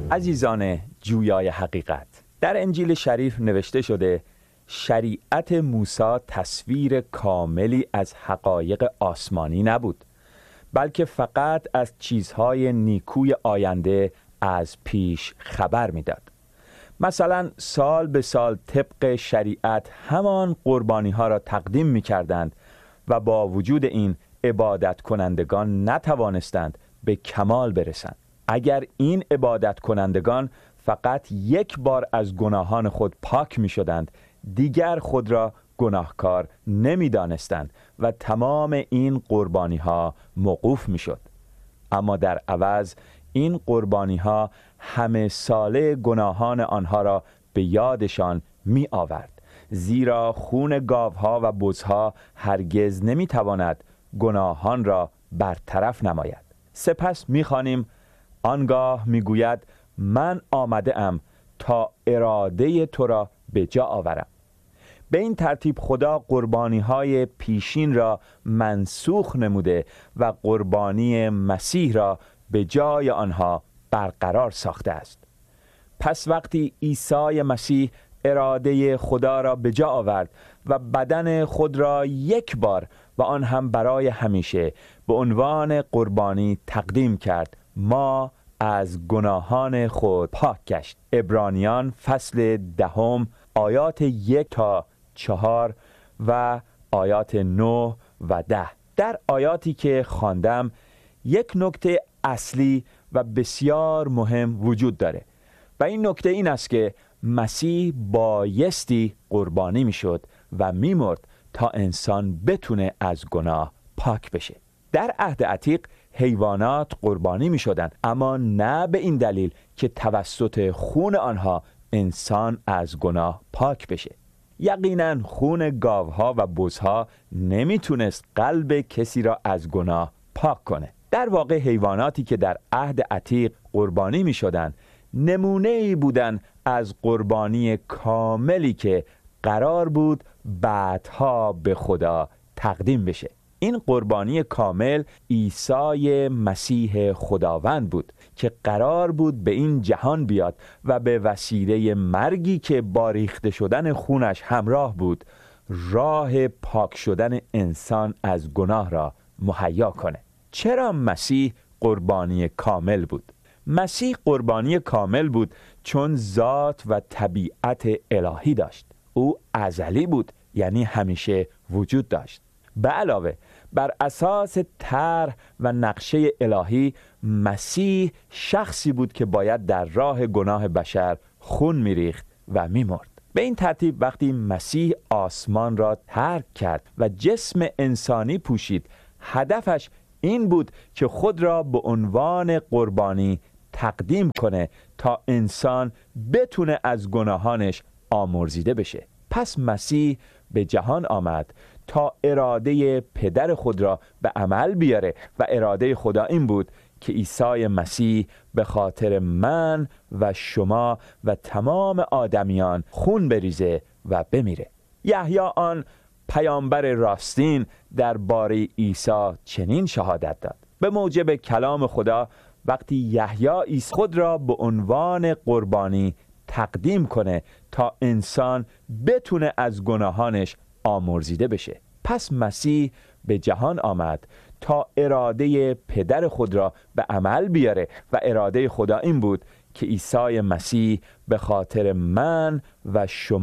عزیزان جویای حقیقت، در انجیل شریف نوشته شده شریعت موسی تصویر کاملی از حقایق آسمانی نبود، بلکه فقط از چیزهای نیکوی آینده از پیش خبر میداد. مثلا سال به سال طبق شریعت همان قربانی ها را تقدیم می کردند و با وجود این عبادت کنندگان نتوانستند به کمال برسند. اگر این عبادت کنندگان فقط یک بار از گناهان خود پاک می شدند، دیگر خود را گناهکار نمی دانستند و تمام این قربانی ها موقوف می شد. اما در عوض این قربانی ها همه ساله گناهان آنها را به یادشان می آورد، زیرا خون گاوها و بزها هرگز نمی تواند گناهان را برطرف نماید. سپس می خوانیم آنگاه می گوید من آمده ام تا اراده تو را به جا آورم. به این ترتیب خدا قربانی های پیشین را منسوخ نموده و قربانی مسیح را به جای آنها برقرار ساخته است. پس وقتی عیسی مسیح اراده خدا را به جا آورد و بدن خود را یک بار و آن هم برای همیشه به عنوان قربانی تقدیم کرد، ما از گناهان خود پاک گشت. عبرانیان فصل 10 آیات 1 تا 4 و آیات 9 و 10. در آیاتی که خواندم یک نکته اصلی و بسیار مهم وجود داره و این نکته این است که مسیح بایستی قربانی میشد و میمرد تا انسان بتونه از گناه پاک بشه. در عهد عتیق حیوانات قربانی می شدند، اما نه به این دلیل که توسط خون آنها انسان از گناه پاک بشه. یقینا خون گاوها و بزها نمیتونست قلب کسی را از گناه پاک کنه. در واقع حیواناتی که در عهد عتیق قربانی می شدند نمونه‌ای بودند از قربانی کاملی که قرار بود بعدها به خدا تقدیم بشه. این قربانی کامل عیسی مسیح خداوند بود که قرار بود به این جهان بیاد و به وسیله مرگی که با ریخته شدن خونش همراه بود راه پاک شدن انسان از گناه را مهیا کنه. چرا مسیح قربانی کامل بود؟ مسیح قربانی کامل بود چون ذات و طبیعت الهی داشت. او ازلی بود، یعنی همیشه وجود داشت. به علاوه بر اساس طرح و نقشه الهی، مسیح شخصی بود که باید در راه گناه بشر خون میریخت و میمرد. به این ترتیب وقتی مسیح آسمان را ترک کرد و جسم انسانی پوشید، هدفش این بود که خود را به عنوان قربانی تقدیم کنه تا انسان بتونه از گناهانش آمرزیده بشه. پس مسیح به جهان آمد تا اراده پدر خود را به عمل بیاره و اراده خدا این بود که عیسی مسیح به خاطر من و شما و تمام آدمیان خون بریزه و بمیره. یحیی آن پیامبر راستین درباره عیسی چنین شهادت داد. به موجب کلام خدا وقتی یحیی عیسی خود را به عنوان قربانی تقدیم کنه تا انسان بتونه از گناهانش آمرزیده بشه. پس مسیح به جهان آمد تا اراده پدر خود را به عمل بیاره و اراده خدا این بود که عیسی مسیح به خاطر من و شما